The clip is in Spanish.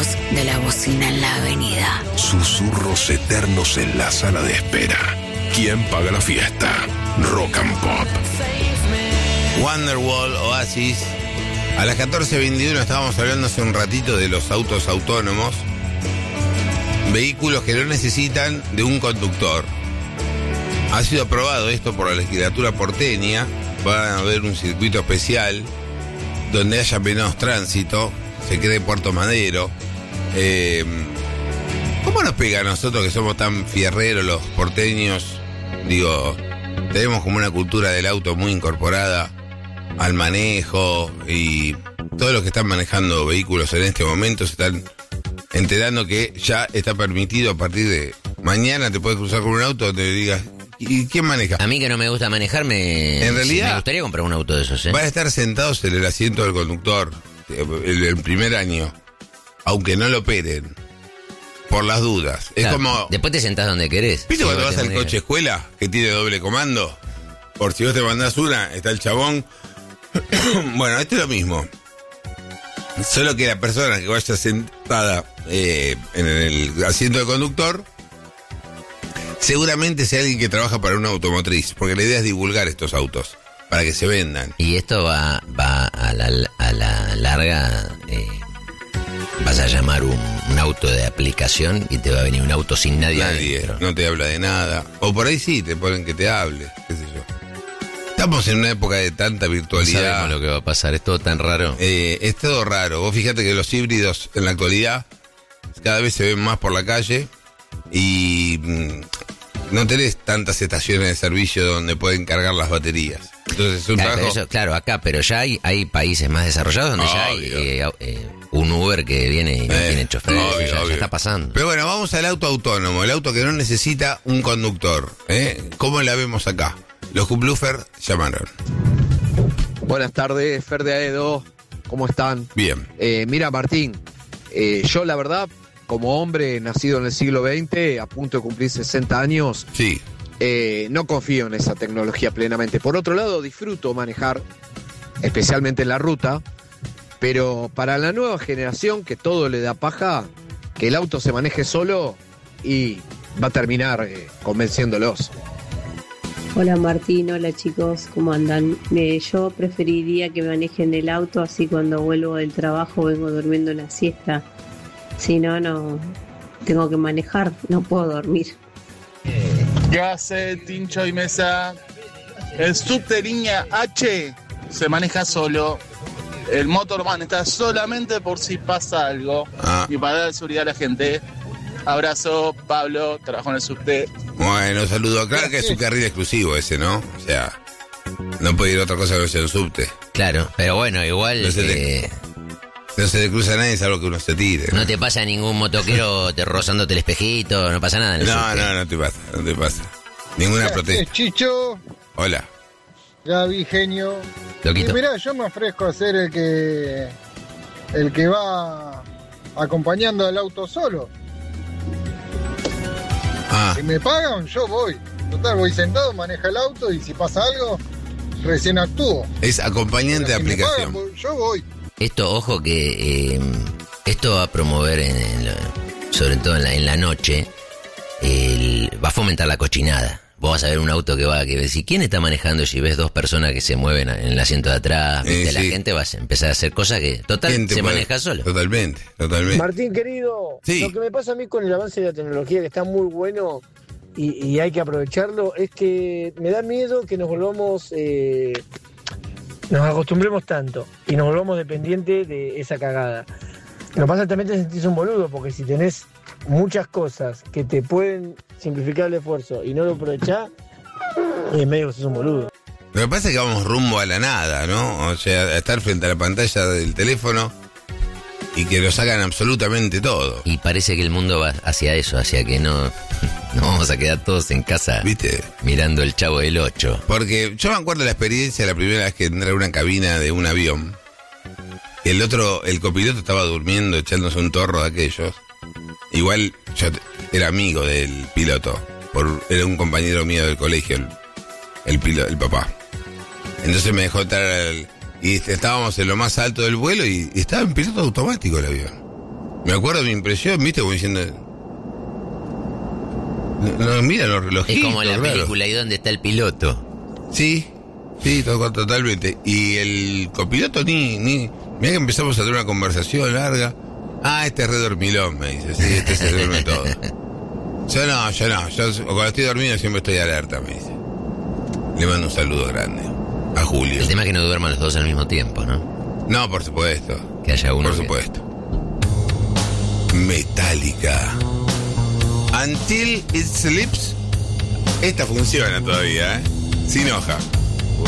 sonidos de la bocina en la avenida. Susurros eternos en la sala de espera. ¿Quién paga la fiesta? Rock and Pop. Wonderwall, Oasis. A las 14:21 estábamos hablando hace un ratito de los autos autónomos. Vehículos que no necesitan de un conductor. Ha sido aprobado esto por la legislatura porteña. Va a haber un circuito especial donde haya menos tránsito. Se cree Puerto Madero. ¿Cómo nos pega a nosotros que somos tan fierreros los porteños? Digo, tenemos como una cultura del auto muy incorporada al manejo, y todos los que están manejando vehículos en este momento se están enterando que ya está permitido a partir de mañana. Te puedes cruzar con un auto donde digas, ¿y quién maneja? A mí, que no me gusta manejarme, en realidad, me gustaría comprar un auto de esos, ¿eh? Van a estar sentados en el asiento del conductor el primer año, aunque no lo operen, por las dudas. Claro, es como... después te sentás donde querés. ¿Viste cuando vas al manejas coche escuela, que tiene doble comando? Por si vos te mandás una, está el chabón. Bueno, esto es lo mismo. Solo que la persona que vaya sentada en el asiento del conductor seguramente sea alguien que trabaja para una automotriz, porque la idea es divulgar estos autos para que se vendan. Y esto va a la larga. Vas a llamar un auto de aplicación y te va a venir un auto sin nadie adentro. No te habla de nada. O por ahí sí, te ponen que te hable, qué sé yo. Estamos en una época de tanta virtualidad. No sabemos lo que va a pasar, es todo tan raro. Es todo raro. Vos fíjate que los híbridos en la actualidad cada vez se ven más por la calle y no tenés tantas estaciones de servicio donde pueden cargar las baterías. Entonces es un trabajo... Eso, claro, acá, pero ya hay países más desarrollados donde ya hay un Uber que viene y no tiene chofer. Ya está pasando. Pero bueno, vamos al auto autónomo, el auto que no necesita un conductor. ¿Cómo la vemos acá? Los Kublufer llamaron. Buenas tardes, Fer de Aedo. ¿Cómo están? Bien. Mira, Martín, yo la verdad, como hombre nacido en el siglo XX, a punto de cumplir 60 años, sí, no confío en esa tecnología plenamente. Por otro lado, disfruto manejar, especialmente en la ruta, pero para la nueva generación que todo le da paja, que el auto se maneje solo y va a terminar convenciéndolos. Hola Martín, hola chicos, ¿cómo andan? Yo preferiría que manejen el auto, así cuando vuelvo del trabajo vengo durmiendo una siesta. Si no, no tengo que manejar, no puedo dormir. ¿Qué hace Tincho y Mesa? El subte línea H se maneja solo. El Motorman está solamente por si pasa algo y para dar seguridad a la gente. Abrazo, Pablo, trabajo en el subte. Bueno, saludo. Claro que es un carril exclusivo ese, ¿no? O sea, no puede ir otra cosa que no sea un subte. Claro, pero bueno, igual... No se le cruza a nadie salvo que uno se tire. No te pasa ningún motoquero rozándote el espejito, no pasa nada en el subte. No te pasa. Ninguna protesta. Chicho. Hola. Gaby, genio. Loquito. Mirá, yo me ofrezco a ser el que va acompañando al auto solo. Si me pagan, yo voy. Total, voy sentado, maneja el auto y si pasa algo, recién actúo. Es acompañante de aplicación. Me pagan, yo voy. Esto, ojo que esto va a promover, sobre todo en la noche, va a fomentar la cochinada. Vos vas a ver un auto que decir, ¿quién está manejando? Si ves dos personas que se mueven en el asiento de atrás, ¿viste? La gente va a empezar a hacer cosas que, se maneja solo. Totalmente. Martín, querido, lo que me pasa a mí con el avance de la tecnología, que está muy bueno y hay que aprovecharlo, es que me da miedo que nos volvamos... nos acostumbremos tanto y nos volvamos dependientes de esa cagada. Lo que pasa también te sentís un boludo, porque si tenés muchas cosas que te pueden simplificar el esfuerzo y no lo aprovechás, es medio que sos un boludo. Lo que pasa es que vamos rumbo a la nada, ¿no? O sea, estar frente a la pantalla del teléfono y que nos hagan absolutamente todo. Y parece que el mundo va hacia eso, hacia que no vamos a quedar todos en casa, ¿viste? Mirando el Chavo del 8. Porque yo me acuerdo de la experiencia la primera vez que entré a una cabina de un avión. El copiloto estaba durmiendo, echándose un torro de aquellos. Igual yo era amigo del piloto, era un compañero mío del colegio, el papá. Entonces me dejó entrar y estábamos en lo más alto del vuelo y estaba en piloto automático el avión. Me acuerdo de mi impresión, viste, como diciendo... No, mira los relojitos. Es como la película, ¿y dónde está el piloto? Sí, totalmente. Y el copiloto ni... Mirá que empezamos a tener una conversación larga. Este es re dormilón, me dice. Sí, este se duerme todo. Yo no. Yo cuando estoy dormido siempre estoy alerta, me dice. Le mando un saludo grande a Julio. El tema es que no duerman los dos al mismo tiempo, ¿no? No, por supuesto. Que haya uno. Por supuesto. Metallica. Until It Sleeps. Esta funciona todavía, sin hoja.